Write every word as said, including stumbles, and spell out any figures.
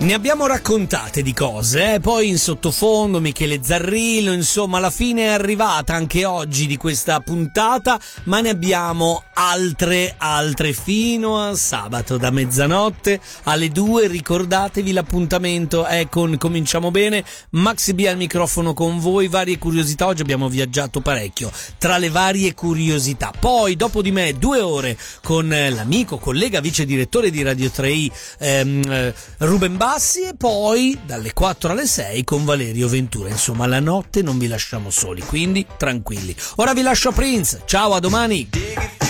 Ne abbiamo raccontate di cose, eh? Poi in sottofondo Michele Zarrillo, insomma alla fine è arrivata anche oggi di questa puntata, ma ne abbiamo altre, altre fino a sabato da mezzanotte alle due. Ricordatevi l'appuntamento è con Cominciamo Bene, Maxi B al microfono con voi, varie curiosità, oggi abbiamo viaggiato parecchio tra le varie curiosità. Poi dopo di me due ore con l'amico, collega, vice direttore di Radio tre i ehm, Ruben Bassi, e poi dalle quattro alle sei con Valerio Ventura. Insomma, la notte non vi lasciamo soli, quindi tranquilli. Ora vi lascio a Prince. Ciao, a domani.